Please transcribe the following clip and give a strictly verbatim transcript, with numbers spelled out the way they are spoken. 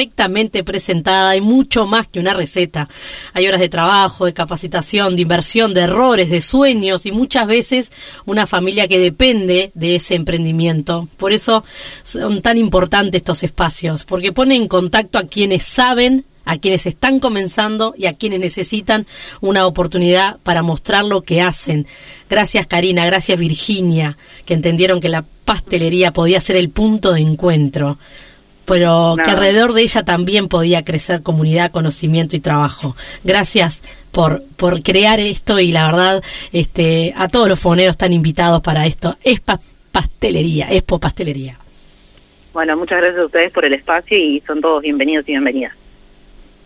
perfectamente presentada. Hay mucho más que una receta. Hay horas de trabajo, de capacitación, de inversión, de errores, de sueños y muchas veces una familia que depende de ese emprendimiento. Por eso son tan importantes estos espacios, porque ponen en contacto a quienes saben, a quienes están comenzando y a quienes necesitan una oportunidad para mostrar lo que hacen. Gracias Karina, gracias Virginia, que entendieron que la pastelería podía ser el punto de encuentro, pero no. que alrededor de ella también podía crecer comunidad, conocimiento y trabajo. Gracias por por crear esto y la verdad este a todos los fogoneros están invitados para esto. Expo Pastelería, Expo Pastelería. Bueno, muchas gracias a ustedes por el espacio y son todos bienvenidos y bienvenidas.